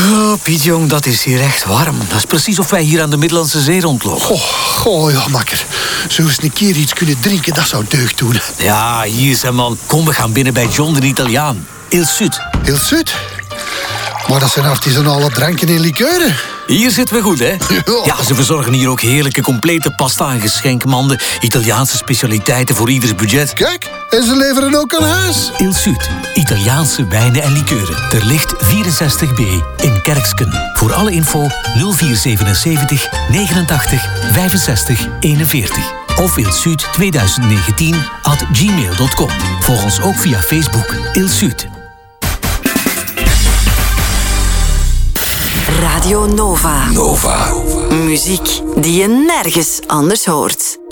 Oh, Piet Jong, dat is hier echt warm. Dat is precies of wij hier aan de Middellandse Zee rondlopen. Goh, ja, makker. Zo eens een keer iets kunnen drinken, dat zou deugd doen. Ja, hier zijn man. Kom, we gaan binnen bij John de Italiaan. Il Sud. Il Sud? Maar dat zijn artisanale dranken en likeuren. Hier zitten we goed, hè? Ja, ze verzorgen hier ook heerlijke complete pasta en geschenkmanden. Italiaanse specialiteiten voor ieders budget. Kijk, en ze leveren ook aan huis. Il Sud. Italiaanse wijnen en likeuren. Ter Licht 64B in Kerksken. Voor alle info 0477 89 65 41. Of ilsud2019@gmail.com. Volg ons ook via Facebook Il Sud. Radio Nova. Muziek die je nergens anders hoort.